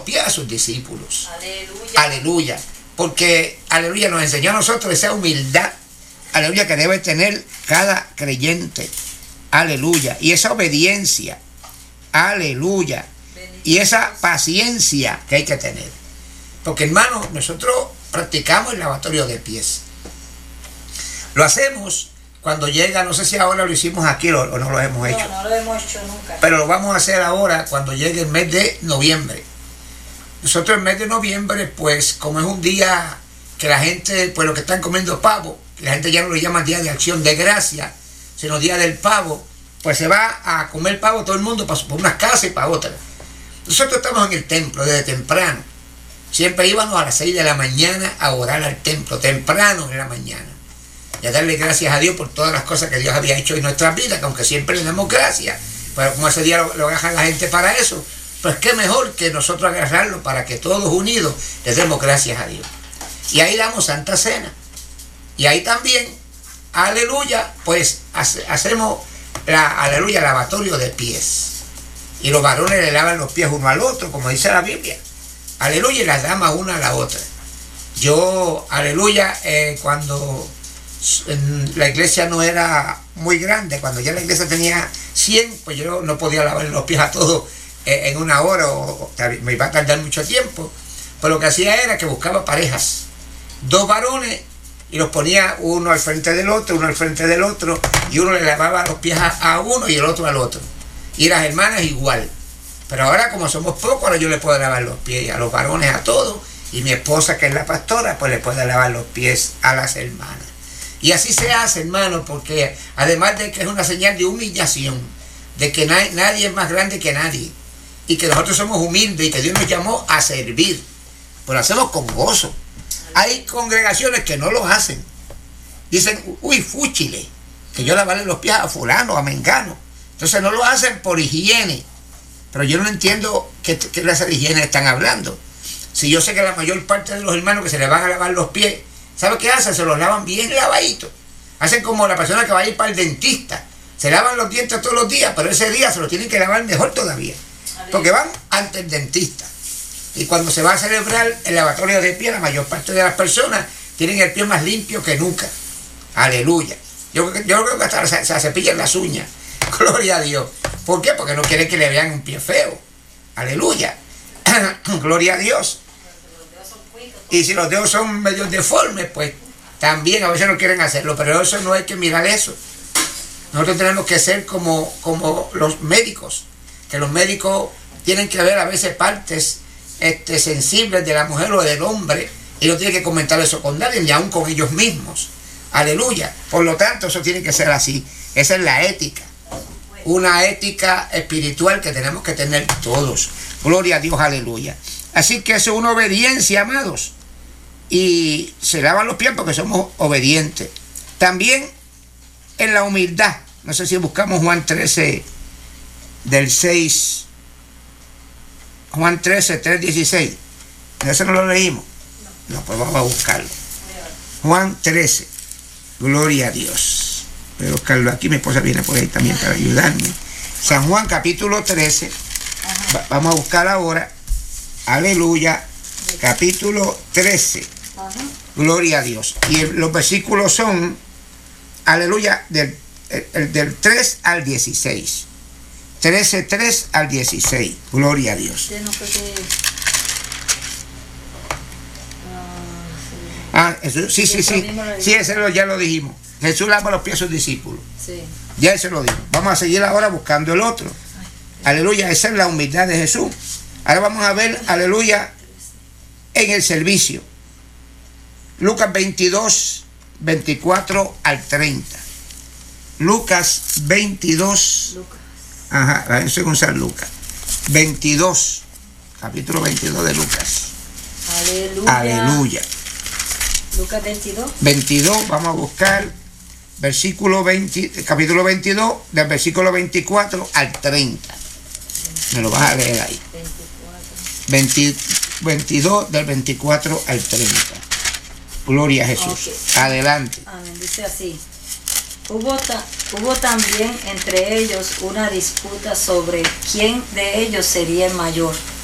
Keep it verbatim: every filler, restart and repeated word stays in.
pies a sus discípulos. Aleluya. Aleluya. Porque, aleluya, nos enseñó a nosotros esa humildad, aleluya, que debe tener cada creyente. Aleluya. Y esa obediencia. Aleluya. Y esa paciencia que hay que tener. Porque, hermano, nosotros practicamos el lavatorio de pies. Lo hacemos cuando llega, no sé si ahora lo hicimos aquí o no lo hemos hecho. No, no lo hemos hecho nunca. Pero lo vamos a hacer ahora cuando llegue el mes de noviembre. Nosotros el mes de noviembre, pues, como es un día que la gente, pues, lo que están comiendo pavo, que la gente ya no lo llama Día de Acción de Gracia, sino Día del Pavo, pues se va a comer pavo todo el mundo para unas casas y para otras. Nosotros estamos en el templo desde temprano. Siempre íbamos a las seis de la mañana a orar al templo, temprano en la mañana. Y a darle gracias a Dios por todas las cosas que Dios había hecho en nuestras vidas, que aunque siempre le damos gracias, pero como ese día lo, lo agarran la gente para eso, pues qué mejor que nosotros agarrarlo para que todos unidos les demos gracias a Dios. Y ahí damos Santa Cena. Y ahí también, aleluya, pues hace, hacemos, la, aleluya, lavatorio de pies. Y los varones le lavan los pies uno al otro, como dice la Biblia. Aleluya, y las damas una a la otra. Yo, aleluya, eh, cuando en la iglesia no era muy grande, cuando ya la iglesia tenía cien, pues yo no podía lavar los pies a todos eh, en una hora, o, o me iba a tardar mucho tiempo. Pero lo que hacía era que buscaba parejas, dos varones, y los ponía uno al frente del otro, uno al frente del otro, y uno le lavaba los pies a, a uno y el otro al otro. Y las hermanas igual. Pero ahora, como somos pocos, ahora yo le puedo lavar los pies a los varones, a todos, y mi esposa, que es la pastora, pues le puede lavar los pies a las hermanas. Y así se hace, hermano, porque además de que es una señal de humillación, de que na nadie es más grande que nadie, y que nosotros somos humildes y que Dios nos llamó a servir, pues lo hacemos con gozo. Hay congregaciones que no lo hacen. Dicen, uy, fúchile, que yo lavarle los pies a fulano, a mengano. Entonces no lo hacen por higiene. Pero yo no entiendo qué, qué clase de higiene están hablando. Si yo sé que la mayor parte de los hermanos que se les van a lavar los pies, ¿sabe qué hacen? Se los lavan bien lavaditos. Hacen como la persona que va a ir para el dentista. Se lavan los dientes todos los días, pero ese día se los tienen que lavar mejor todavía. Porque van ante el dentista. Y cuando se va a celebrar el lavatorio de pies, la mayor parte de las personas tienen el pie más limpio que nunca. Aleluya. Yo, yo creo que hasta se, se cepillan las uñas. Gloria a Dios. ¿Por qué? Porque no quieren que le vean un pie feo. Aleluya. Gloria a Dios. Y si los dedos son medio deformes, pues también a veces no quieren hacerlo. Pero eso no hay que mirar eso. Nosotros tenemos que ser como, como los médicos. Que los médicos tienen que ver a veces partes este, sensibles de la mujer o del hombre. Y no tienen que comentar eso con nadie, ni aún con ellos mismos. Aleluya. Por lo tanto, eso tiene que ser así. Esa es la ética. Una ética espiritual que tenemos que tener todos. Gloria a Dios, aleluya. Así que eso es una obediencia, amados. Y se lavan los pies porque somos obedientes. También en la humildad. No sé si buscamos Juan trece, del seis. Juan trece, tres, dieciséis. ¿Eso no lo leímos? No, pues vamos a buscarlo. Juan trece. Gloria a Dios. Voy a buscarlo aquí, mi esposa viene por ahí también para ayudarme. San Juan capítulo trece. Va, vamos a buscar ahora. Aleluya. Capítulo trece. Ajá. Gloria a Dios. Y el, los versículos son, aleluya, del, el, el, del tres al dieciséis. trece, tres al dieciséis. Gloria a Dios. Ah, eso, sí, sí, sí. Sí, ese lo, ya lo dijimos. Jesús lava los pies a sus discípulos. Sí. Ya eso lo dijo. Vamos a seguir ahora buscando el otro. Aleluya, esa es la humildad de Jesús. Ahora vamos a ver, aleluya, en el servicio. Lucas veintidós, veinticuatro al treinta. Lucas veintidós. Lucas. Ajá, eso es San Lucas. veintidós, capítulo veintidós de Lucas. Aleluya. Aleluya. Lucas veintidós. veintidós, vamos a buscar versículo veinte, capítulo veintidós, del versículo veinticuatro al treinta. Me lo vas a leer ahí. veinte, veintidós, del veinticuatro al treinta. Gloria a Jesús. Okay. Adelante. Amén. Dice así. Hubo, ta hubo también entre ellos una disputa sobre quién de ellos sería el mayor.